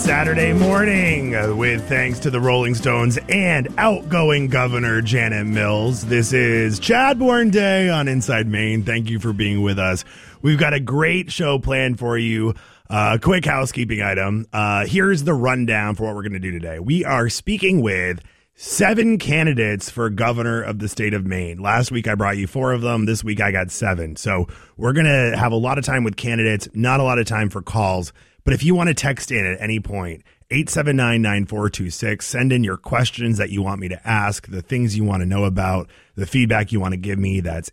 Saturday morning with thanks to the Rolling Stones and outgoing Governor Janet Mills. This is Chadbourne Day on Inside Maine. Thank you for being with us. We've got a great show planned for you. Quick housekeeping item. Here's the rundown for what we're going to do today. We are speaking with 7 candidates for governor of the state of Maine. Last week I brought you 4 of them. This week I got 7. So we're going to have a lot of time with candidates, not a lot of time for calls. But if you want to text in at any point, 879-9426, send in your questions that you want me to ask, the things you want to know about, the feedback you want to give me. That's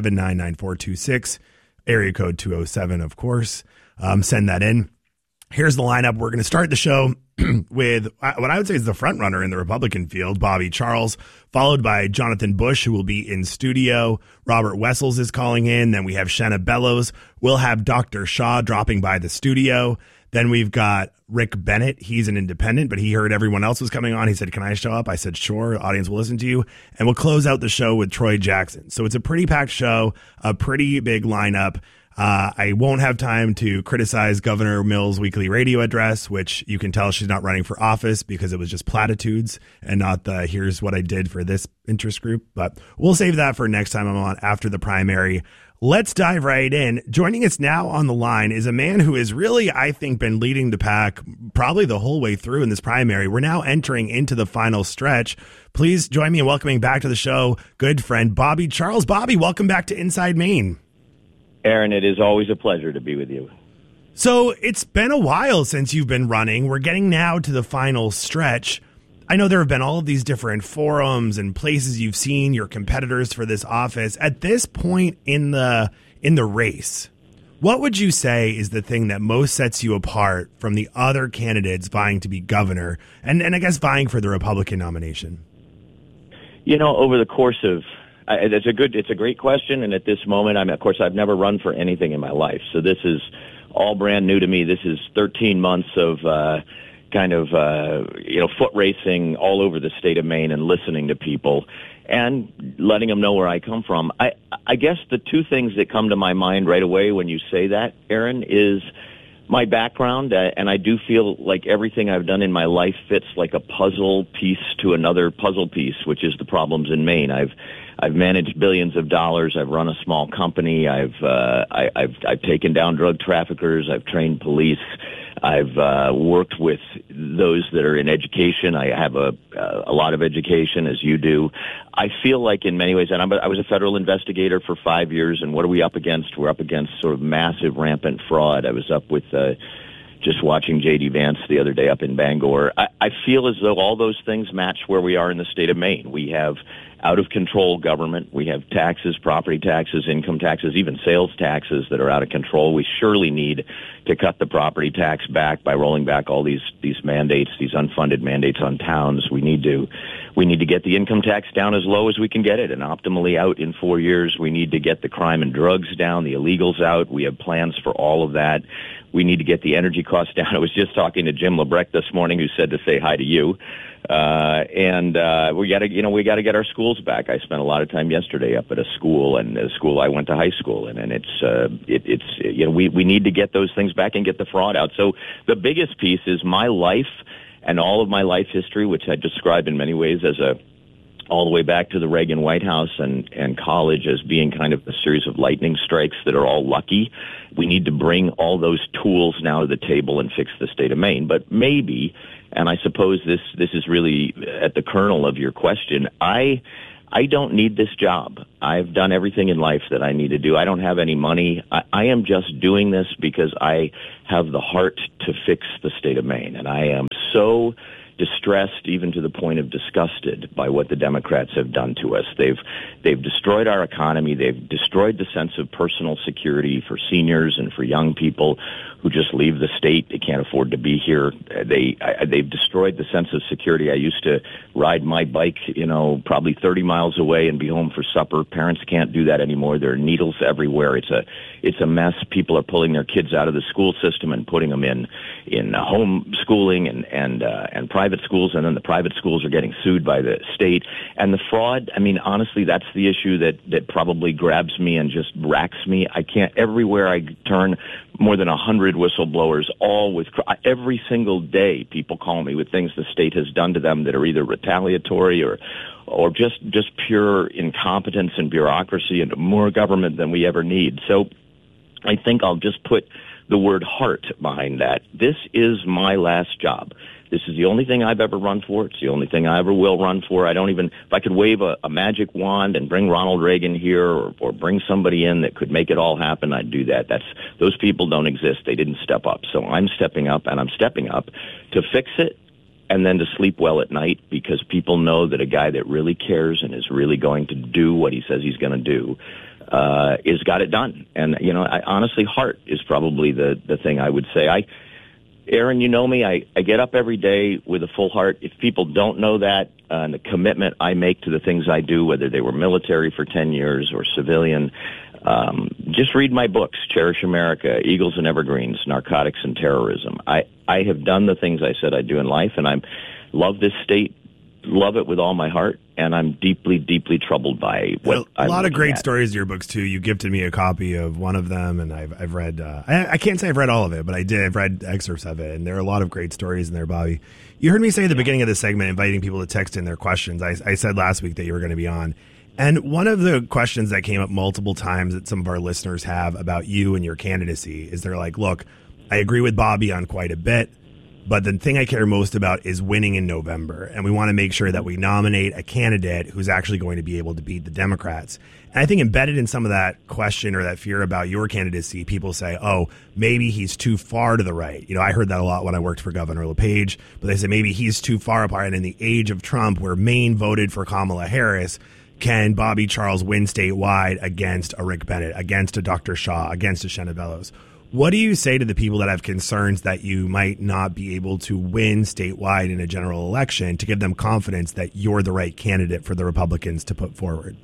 879-9426, area code 207, of course. Send that in. Here's the lineup. We're going to start the show with what I would say is the front runner in the Republican field, Bobby Charles, followed by Jonathan Bush, who will be in studio. Robert Wessels is calling in. Then we have Shanna Bellows. We'll have Dr. Shaw dropping by the studio. Then we've got Rick Bennett. He's an independent, but he heard everyone else was coming on. He said, "Can I show up?" I said, "Sure. The audience will listen to you." And we'll close out the show with Troy Jackson. So it's a pretty packed show, a pretty big lineup. I won't have time to criticize Governor Mills' weekly radio address, which you can tell she's not running for office because it was just platitudes and not the here's what I did for this interest group. But we'll save that for next time I'm on after the primary. Let's dive right in. Joining us now on the line is a man who has really, I think, been leading the pack probably the whole way through in this primary. We're now entering into the final stretch. Please join me in welcoming back to the show good friend Bobby Charles. Bobby, welcome back to Inside Maine. Aaron, it is always a pleasure to be with you. So it's been a while since you've been running. We're getting now to the final stretch. I know there have been all of these different forums and places you've seen your competitors for this office. At this point in the race, what would you say is the thing that most sets you apart from the other candidates vying to be governor and I guess vying for the Republican nomination? You know, over the course of it's a great question, and at this moment, of course, I've never run for anything in my life, so this is all brand new to me. This is 13 months of foot racing all over the state of Maine and listening to people and letting them know where I come from. I guess the 2 things that come to my mind right away when you say that, Aaron, is my background, and I do feel like everything I've done in my life fits like a puzzle piece to another puzzle piece, which is the problems in Maine. I've managed billions of dollars. I've run a small company. I've taken down drug traffickers. I've trained police. I've worked with those that are in education. I have a lot of education, as you do. I feel like in many ways, and I was a federal investigator for 5 years, and what are we up against? We're up against sort of massive, rampant fraud. I was up with just watching J.D. Vance the other day up in Bangor. I feel as though all those things match where we are in the state of Maine. We have out-of-control government. We have taxes, property taxes, income taxes, even sales taxes that are out of control. We surely need to cut the property tax back by rolling back all these mandates, these unfunded mandates on towns. We need to get the income tax down as low as we can get it and optimally out in 4 years. We need to get the crime and drugs down, the illegals out. We have plans for all of that. We need to get the energy costs down. I was just talking to Jim Lebrecht this morning, who said to say hi to you. We got to get our schools back. I spent a lot of time yesterday up at a school, and a school I went to high school in, and we need to get those things back and get the fraud out. So the biggest piece is my life and all of my life history, which I describe in many ways as all the way back to the Reagan White House and college as being kind of a series of lightning strikes that are all lucky. We need to bring all those tools now to the table and fix the state of Maine. But maybe, and I suppose this is really at the kernel of your question, I don't need this job. I've done everything in life that I need to do. I don't have any money. I am just doing this because I have the heart to fix the state of Maine. And I am so distressed, even to the point of disgusted, by what the Democrats have done to us. They've destroyed our economy. They've destroyed the sense of personal security for seniors and for young people who just leave the state. They can't afford to be here. They've destroyed the sense of security. I used to ride my bike, probably 30 miles away and be home for supper. Parents can't do that anymore. There are needles everywhere. It's a mess. People are pulling their kids out of the school system and putting them in home schooling and private private schools, and then the private schools are getting sued by the state. And the fraud, I mean, honestly, that's the issue that probably grabs me and just racks me. I can't, everywhere I turn, more than 100 whistleblowers, all with, every single day people call me with things the state has done to them that are either retaliatory or just pure incompetence and bureaucracy and more government than we ever need. So I think I'll just put the word heart behind that. This is my last job. This is the only thing I've ever run for. It's the only thing I ever will run for. I don't even, if I could wave a magic wand and bring Ronald Reagan here or bring somebody in that could make it all happen, I'd do that. Those people don't exist. They didn't step up. So I'm stepping up, and I'm stepping up to fix it and then to sleep well at night, because people know that a guy that really cares and is really going to do what he says he's going to do is got it done. And, honestly, heart is probably the thing I would say. Aaron, you know me, I get up every day with a full heart. If people don't know that, and the commitment I make to the things I do, whether they were military for 10 years or civilian, just read my books, Cherish America, Eagles and Evergreens, Narcotics and Terrorism. I have done the things I said I'd do in life, and I love this state, love it with all my heart, and I'm deeply, deeply troubled by what a lot of great stories in your books, too. You gifted me a copy of one of them, and I've read, I can't say I've read all of it, but I did. I've read excerpts of it, and there are a lot of great stories in there, Bobby. You heard me say at the beginning of the segment, inviting people to text in their questions. I said last week that you were going to be on. And one of the questions that came up multiple times that some of our listeners have about you and your candidacy is they're like, look, I agree with Bobby on quite a bit, but the thing I care most about is winning in November. And we want to make sure that we nominate a candidate who's actually going to be able to beat the Democrats. And I think embedded in some of that question or that fear about your candidacy, people say, oh, maybe he's too far to the right. I heard that a lot when I worked for Governor LePage, but they said maybe he's too far apart. And in the age of Trump, where Maine voted for Kamala Harris, can Bobby Charles win statewide against a Rick Bennett, against a Dr. Shaw, against a Shenna Bellows? What do you say to the people that have concerns that you might not be able to win statewide in a general election to give them confidence that you're the right candidate for the Republicans to put forward?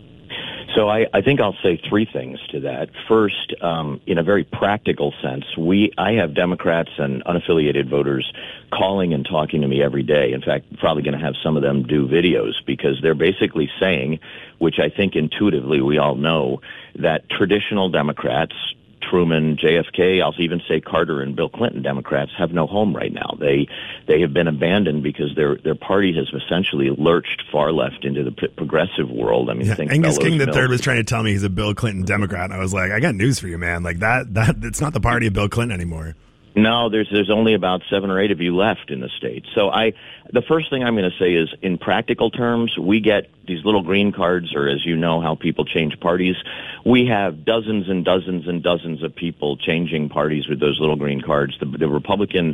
So I think I'll say three things to that. First, in a very practical sense, I have Democrats and unaffiliated voters calling and talking to me every day. In fact, probably going to have some of them do videos, because they're basically saying, which I think intuitively we all know, that traditional Democrats, Truman, JFK, I'll even say Carter and Bill Clinton Democrats, have no home right now. They have been abandoned because their party has essentially lurched far left into the progressive world. I mean, Angus King III was trying to tell me he's a Bill Clinton Democrat, and I was like, I got news for you, man. Like that it's not the party of Bill Clinton anymore. No, there's only about 7 or 8 of you left in the state. So the first thing I'm going to say is, in practical terms, we get these little green cards, or as you know how people change parties, we have dozens and dozens and dozens of people changing parties with those little green cards. The Republican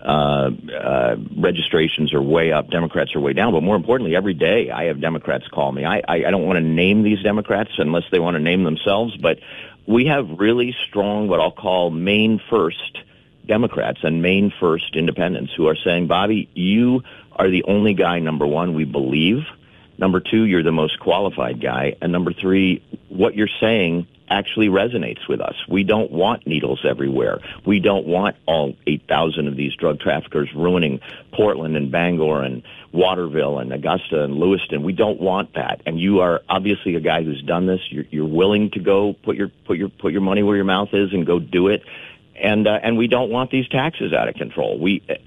registrations are way up, Democrats are way down, but more importantly, every day I have Democrats call me. I don't want to name these Democrats unless they want to name themselves, but we have really strong, what I'll call Maine first Democrats and Maine first independents who are saying, Bobby, you are the only guy, number one, we believe. Number two, you're the most qualified guy. And number three, what you're saying actually resonates with us. We don't want needles everywhere. We don't want all 8,000 of these drug traffickers ruining Portland and Bangor and Waterville and Augusta and Lewiston. We don't want that. And you are obviously a guy who's done this. You're willing to go put your money where your mouth is and go do it. And we don't want these taxes out of control.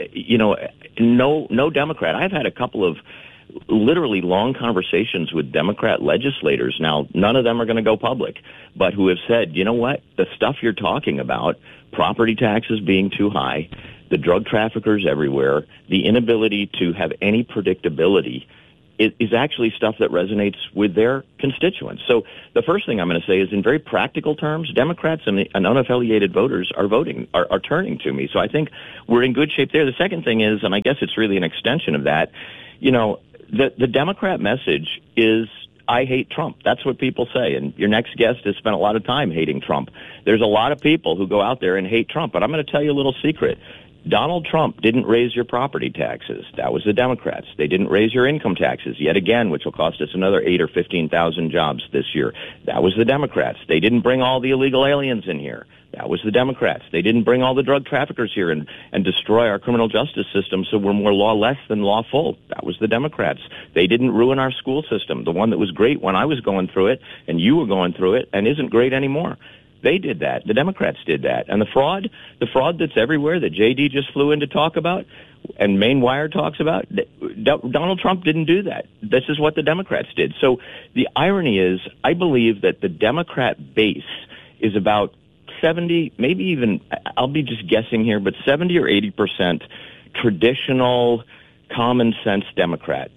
No Democrat. I've had a couple of literally long conversations with Democrat legislators. Now, none of them are going to go public, but who have said, you know what, the stuff you're talking about, property taxes being too high, the drug traffickers everywhere, the inability to have any predictability, is actually stuff that resonates with their constituents. So the first thing I'm going to say is, in very practical terms, Democrats and unaffiliated voters are turning to me. So I think we're in good shape there. The second thing is, and I guess it's really an extension of that, the Democrat message is, I hate Trump. That's what people say. And your next guest has spent a lot of time hating Trump. There's a lot of people who go out there and hate Trump. But I'm going to tell you a little secret. Donald Trump didn't raise your property taxes. That was the Democrats. They didn't raise your income taxes yet again, which will cost us another 8 or 15,000 jobs this year. That was the Democrats. They didn't bring all the illegal aliens in here. That was the Democrats. They didn't bring all the drug traffickers here and destroy our criminal justice system so we're more lawless than lawful. That was the Democrats. They didn't ruin our school system, the one that was great when I was going through it and you were going through it and isn't great anymore. They did that. The Democrats did that. And the fraud that's everywhere that JD just flew in to talk about and Maine Wire talks about, Donald Trump didn't do that. This is what the Democrats did. So the irony is, I believe that the Democrat base is about 70, maybe even, I'll be just guessing here, but 70 or 80% traditional common sense Democrat,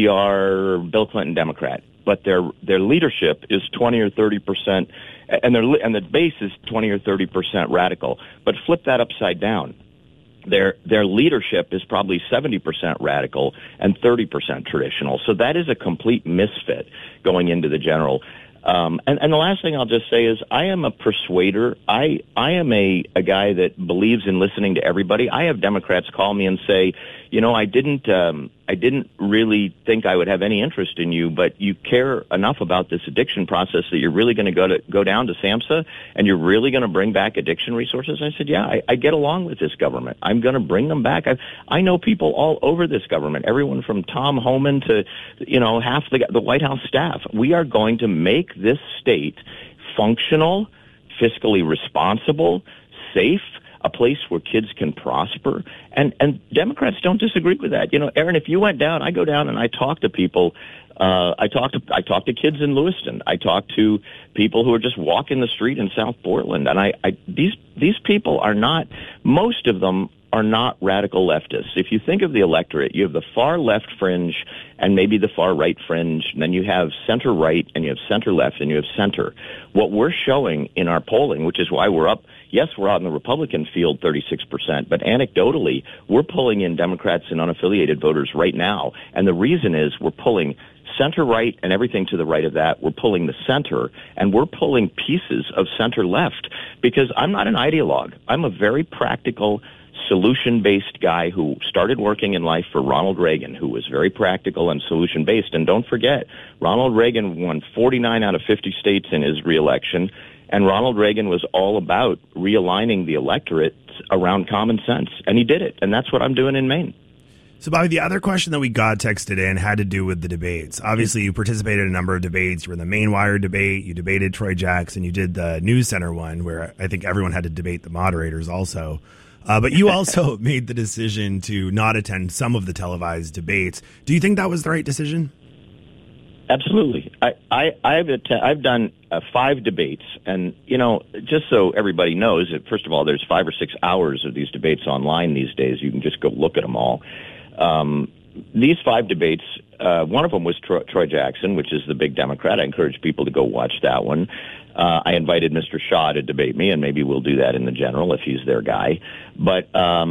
FDR, Bill Clinton Democrat. But their leadership is 20 or 30%, and the base is 20 or 30% radical. But flip that upside down. Their leadership is probably 70% radical and 30% traditional. So that is a complete misfit going into the general. And the last thing I'll just say is I am a persuader. I am a guy that believes in listening to everybody. I have Democrats call me and say, I didn't really think I would have any interest in you, but you care enough about this addiction process that you're really going to go down to SAMHSA and you're really going to bring back addiction resources. I said, yeah, I get along with this government. I'm going to bring them back. I know people all over this government, everyone from Tom Homan to, half the White House staff. We are going to make this state functional, fiscally responsible, safe, a place where kids can prosper. And Democrats don't disagree with that. Aaron, if you went down, I go down and I talk to people. I talk to kids in Lewiston. I talk to people who are just walking the street in South Portland. And these people are not, most of them are not radical leftists. If you think of the electorate, you have the far left fringe and maybe the far right fringe, and then you have center right and you have center left and you have center. What we're showing in our polling, which is why we're up, yes, we're out in the Republican field 36%, but anecdotally, we're pulling in Democrats and unaffiliated voters right now. And the reason is we're pulling center right and everything to the right of that. We're pulling the center, and we're pulling pieces of center left, because I'm not an ideologue. I'm a very practical, solution-based guy who started working in life for Ronald Reagan, who was very practical and solution-based. And don't forget, Ronald Reagan won 49 out of 50 states in his reelection, and Ronald Reagan was all about realigning the electorate around common sense, and he did it, and that's what I'm doing in Maine. So, Bobby, the other question that we got texted in had to do with the debates. Obviously, you participated in a number of debates. You were in the Maine Wire debate. You debated Troy Jackson. You did the News Center one, where I think everyone had to debate the moderators also. But you also made the decision to not attend some of the televised debates. Do you think that was the right decision? Absolutely. I've done 5 debates, and just so everybody knows, first of all, there's 5 or 6 hours of these debates online these days. You can just go look at them all. These 5 debates, one of them was Troy Jackson, which is the big Democrat. I encourage people to go watch that one. I invited Mr. Shaw to debate me, and maybe we'll do that in the general if he's their guy. But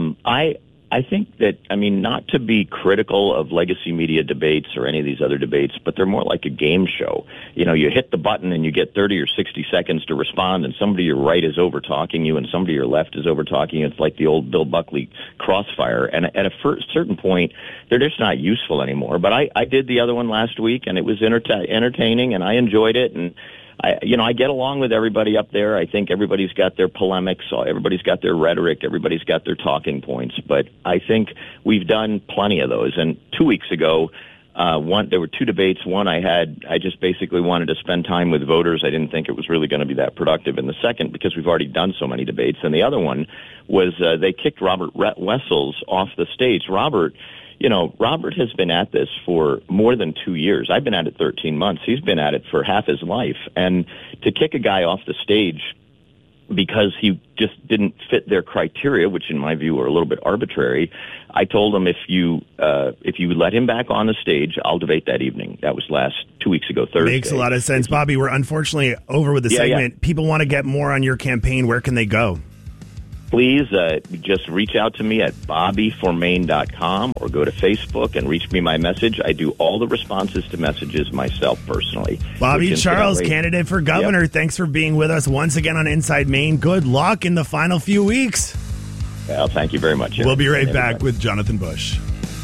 I think that, not to be critical of legacy media debates or any of these other debates, but they're more like a game show. You hit the button and you get 30 or 60 seconds to respond, and somebody to your right is over-talking you and somebody to your left is over-talking you. It's like the old Bill Buckley crossfire. And at a certain point, they're just not useful anymore. But I did the other one last week, and it was entertaining, and I enjoyed it. And I get along with everybody up there. I think everybody's got their polemics, everybody's got their rhetoric, everybody's got their talking points. But I think we've done plenty of those. And 2 weeks ago, there were 2 debates. One I just basically wanted to spend time with voters. I didn't think it was really going to be that productive. And the second, because we've already done so many debates. And the other one was they kicked Robert Wessels off the stage. Robert has been at this for more than 2 years. I've been at it 13 months. He's been at it for half his life. And to kick a guy off the stage because he just didn't fit their criteria, which in my view are a little bit arbitrary, I told him, if you let him back on the stage, I'll debate that evening. That was 2 weeks ago, Thursday. Makes a lot of sense. Bobby, we're unfortunately over with the segment. Yeah. People want to get more on your campaign. Where can they go? Please just reach out to me at bobbyformaine.com or go to Facebook and reach me my message. I do all the responses to messages myself personally. Bobby Charles, candidate for governor. Yep. Thanks for being with us once again on Inside Maine. Good luck in the final few weeks. Well, thank you very much. We'll be right back with Jonathan Bush.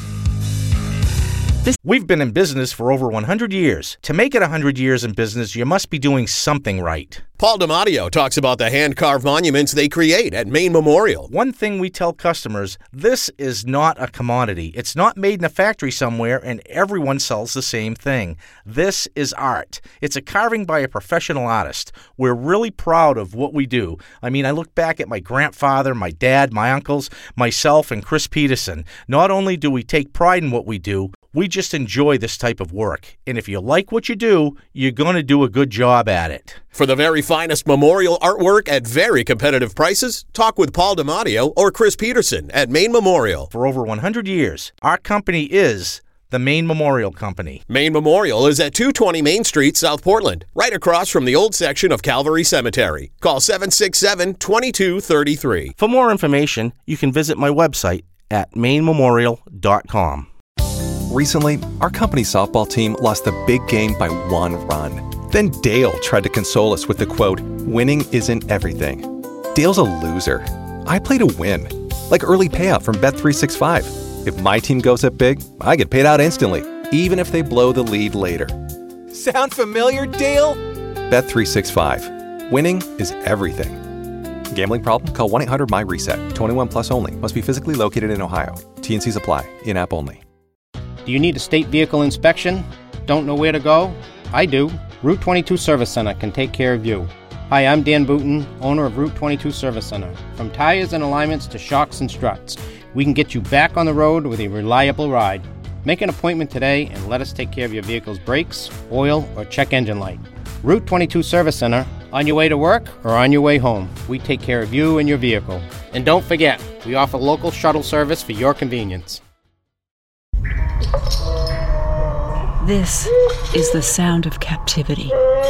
We've been in business for over 100 years. To make it 100 years in business, you must be doing something right. Paul DiMatteo talks about the hand-carved monuments they create at Maine Memorial. One thing we tell customers, this is not a commodity. It's not made in a factory somewhere and everyone sells the same thing. This is art. It's a carving by a professional artist. We're really proud of what we do. I mean, I look back at my grandfather, my dad, my uncles, myself, and Chris Peterson. Not only do we take pride in what we do, we just enjoy this type of work. And if you like what you do, you're going to do a good job at it. For the very finest memorial artwork at very competitive prices, talk with Paul DiMatteo or Chris Peterson at Maine Memorial. For over 100 years, our company is the Maine Memorial Company. Maine Memorial is at 220 Main Street, South Portland, right across from the old section of Calvary Cemetery. Call 767-2233. For more information, you can visit my website at mainememorial.com. Recently, our company's softball team lost the big game by 1 run. Then Dale tried to console us with the quote, "Winning isn't everything." Dale's a loser. I play to win, like early payout from Bet365. If my team goes up big, I get paid out instantly, even if they blow the lead later. Sound familiar, Dale? Bet365. Winning is everything. Gambling problem? Call 1-800-MY-RESET. 21 plus only. Must be physically located in Ohio. T&Cs apply. In-app only. Do you need a state vehicle inspection? Don't know where to go? I do. Route 22 Service Center can take care of you. Hi, I'm Dan Booton, owner of Route 22 Service Center. From tires and alignments to shocks and struts, we can get you back on the road with a reliable ride. Make an appointment today and let us take care of your vehicle's brakes, oil, or check engine light. Route 22 Service Center, on your way to work or on your way home. We take care of you and your vehicle. And don't forget, we offer local shuttle service for your convenience. This is the sound of captivity.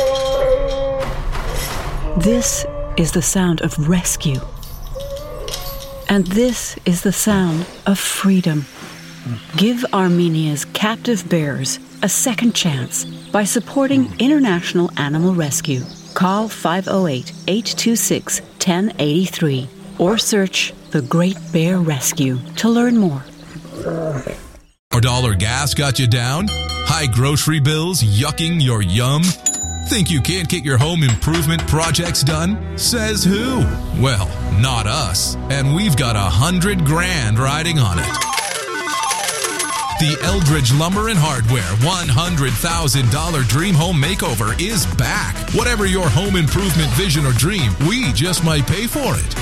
This is the sound of rescue. And this is the sound of freedom. Give Armenia's captive bears a second chance by supporting International Animal Rescue. Call 508-826-1083 or search The Great Bear Rescue to learn more. $4 gas got you down? High grocery bills yucking your yum? Think you can't get your home improvement projects done? Says who? Well, not us. And we've got $100,000 riding on it. The Eldridge Lumber and Hardware $100,000 Dream Home Makeover is back. Whatever your home improvement vision or dream, we just might pay for it.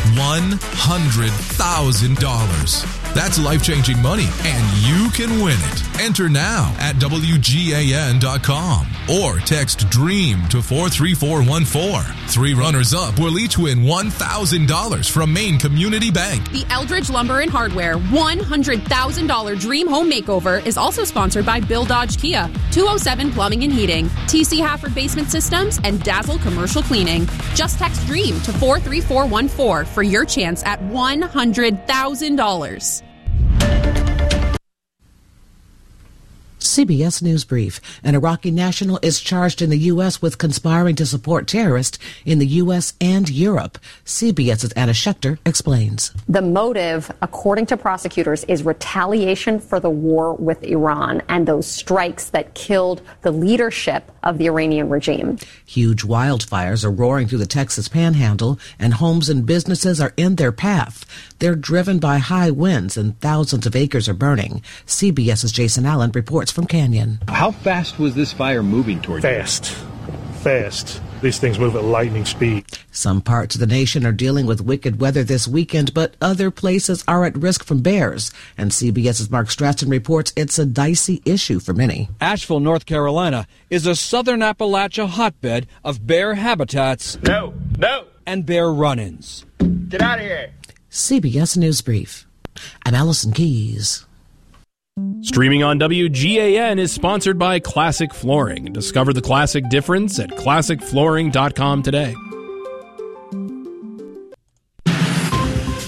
$100,000. That's life-changing money, and you can win it. Enter now at WGAN.com or text DREAM to 43414. 3 runners-up will each win $1,000 from Maine Community Bank. The Eldridge Lumber and Hardware $100,000 Dream Home Makeover is also sponsored by Bill Dodge Kia, 207 Plumbing and Heating, TC Hafford Basement Systems, and Dazzle Commercial Cleaning. Just text DREAM to 43414 for your chance at $100,000. CBS News Brief. An Iraqi national is charged in the U.S. with conspiring to support terrorists in the U.S. and Europe. CBS's Anna Schechter explains. The motive, according to prosecutors, is retaliation for the war with Iran and those strikes that killed the leadership of the Iranian regime. Huge wildfires are roaring through the Texas Panhandle, and homes and businesses are in their path. They're driven by high winds, and thousands of acres are burning. CBS's Jason Allen reports from Canyon. How fast was this fire moving toward you? Fast. These things move at lightning speed. Some parts of the nation are dealing with wicked weather this weekend, but other places are at risk from bears. And CBS's Mark Stratzen reports it's a dicey issue for many. Asheville, North Carolina is a southern Appalachia hotbed of bear habitats. No. And bear run-ins. Get out of here. CBS News Brief. I'm Allison Keys. Streaming on WGAN is sponsored by Classic Flooring. Discover the classic difference at classicflooring.com today.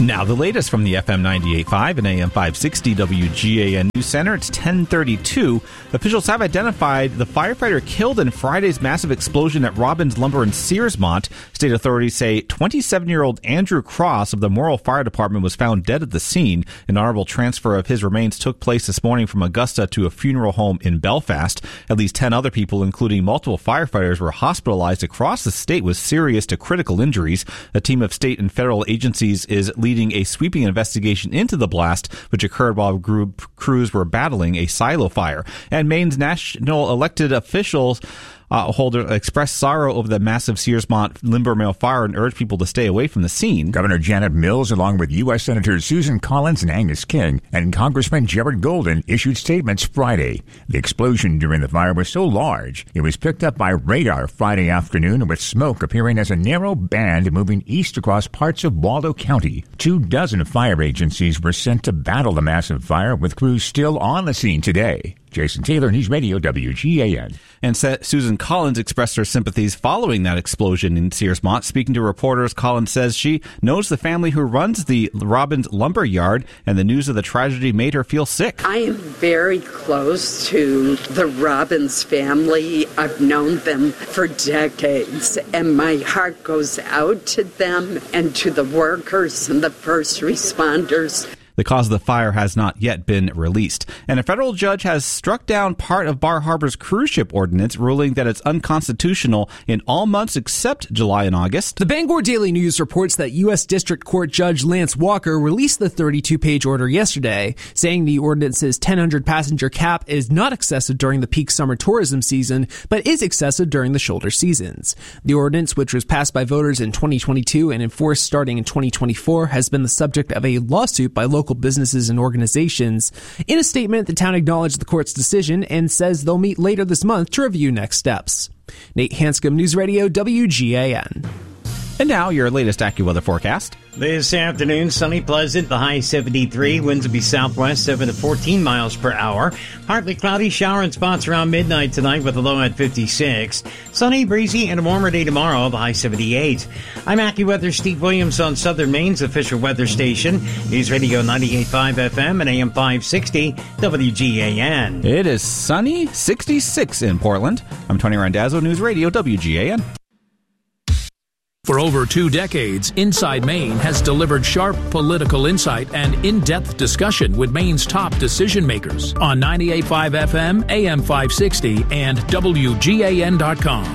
Now, the latest from the FM 98.5 and AM 560 WGAN News Center. It's 10:32. Officials have identified the firefighter killed in Friday's massive explosion at Robbins Lumber in Searsmont. State authorities say 27-year-old Andrew Cross of the Morrill Fire Department was found dead at the scene. An honorable transfer of his remains took place this morning from Augusta to a funeral home in Belfast. At least 10 other people, including multiple firefighters, were hospitalized across the state with serious to critical injuries. A team of state and federal agencies is leading a sweeping investigation into the blast, which occurred while crews were battling a silo fire. And Maine's national elected officials holder expressed sorrow over the massive Searsmont lumber mill fire and urged people to stay away from the scene. Governor Janet Mills, along with U.S. Senators Susan Collins and Angus King, and Congressman Jared Golden, issued statements Friday. The explosion during the fire was so large, it was picked up by radar Friday afternoon, with smoke appearing as a narrow band moving east across parts of Waldo County. 24 fire agencies were sent to battle the massive fire, with crews still on the scene today. Jason Taylor, News Radio WGAN. And Susan Collins expressed her sympathies following that explosion in Searsmont. Speaking to reporters, Collins says she knows the family who runs the Robbins Lumber Yard, and the news of the tragedy made her feel sick. I am very close to the Robbins family. I've known them for decades, and my heart goes out to them and to the workers and the first responders. The cause of the fire has not yet been released. And a federal judge has struck down part of Bar Harbor's cruise ship ordinance, ruling that it's unconstitutional in all months except July and August. The Bangor Daily News reports that U.S. District Court Judge Lance Walker released the 32-page order yesterday, saying the ordinance's 1,000-passenger cap is not excessive during the peak summer tourism season, but is excessive during the shoulder seasons. The ordinance, which was passed by voters in 2022 and enforced starting in 2024, has been the subject of a lawsuit by local businesses and organizations. In a statement, the town acknowledged the court's decision and says they'll meet later this month to review next steps. Nate Hanscom, News Radio WGAN. And now your latest AccuWeather forecast. This afternoon, sunny, pleasant, the high 73. Winds will be southwest 7 to 14 miles per hour. Partly cloudy, shower in spots around midnight tonight with a low at 56. Sunny, breezy, and a warmer day tomorrow, the high 78. I'm AccuWeather Steve Williams on Southern Maine's official weather station, News Radio 98.5 FM and AM 560 WGAN. It is sunny, 66 in Portland. I'm Tony Randazzo, News Radio WGAN. For over 2 decades, Inside Maine has delivered sharp political insight and in-depth discussion with Maine's top decision makers on 98.5 FM, AM 560, and WGAN.com.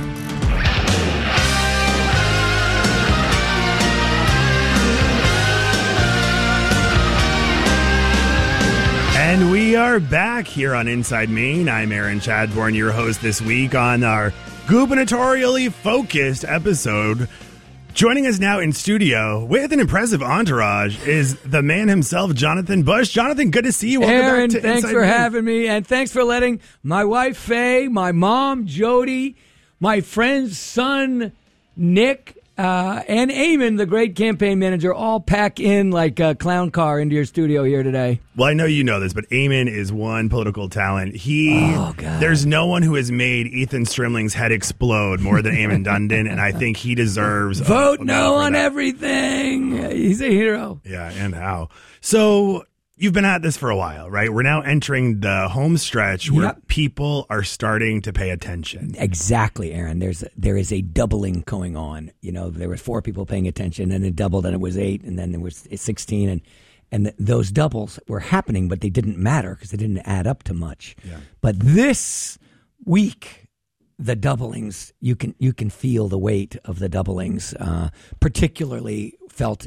And we are back here on Inside Maine. I'm Aaron Chadbourne, your host this week on our gubernatorially focused episode. Joining us now in studio with an impressive entourage is the man himself, Jonathan Bush. Jonathan, good to see you. Welcome Aaron, back to thanks Inside for Maine. having me, and thanks for letting my wife, Faye, my mom, Jody, my friend's son, Nick, and Eamon, the great campaign manager, all pack in like a clown car into your studio here today. Well, I know you know this, but Eamon is one political talent. There's no one who has made Ethan Strimling's head explode more than Eamon Dundon, and I think he deserves Vote no on everything. He's a hero. Yeah, and how. So you've been at this for a while, right? We're now entering the home stretch where people are starting to pay attention. Exactly, Aaron. There is a doubling going on. You know, there were 4 people paying attention, and it doubled, and it was 8, and then there was 16, and those doubles were happening, but they didn't matter because they didn't add up to much. Yeah. But this week, the doublings, you can feel the weight of the doublings. I particularly felt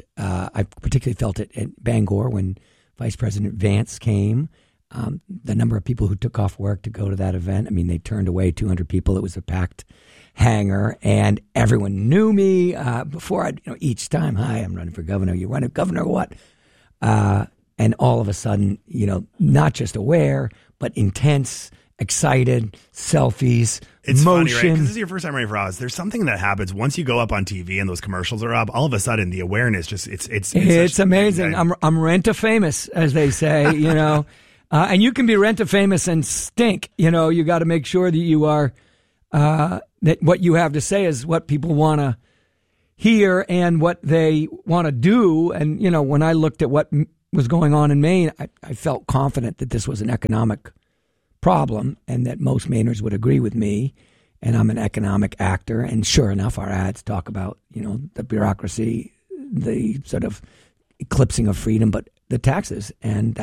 it at Bangor when Vice President Vance came. The number of people who took off work to go to that event, I mean, they turned away 200 people. It was a packed hangar, and everyone knew me before each time, hi, I'm running for governor. You running for governor or what? And all of a sudden, not just aware, but intense, excited, selfies, it's motion. Funny, right? Because this is your first time running for office. There's something that happens once you go up on TV and those commercials are up. All of a sudden, the awareness it's amazing. I'm rent-a-famous, as they say. And you can be rent-a-famous and stink. You got to make sure that you are that what you have to say is what people want to here and what they want to do. And, you know, when I looked at what was going on in Maine, I felt confident that this was an economic problem and that most Mainers would agree with me. And I'm an economic actor. And sure enough, our ads talk about, you know, the bureaucracy, the sort of eclipsing of freedom, but the taxes. And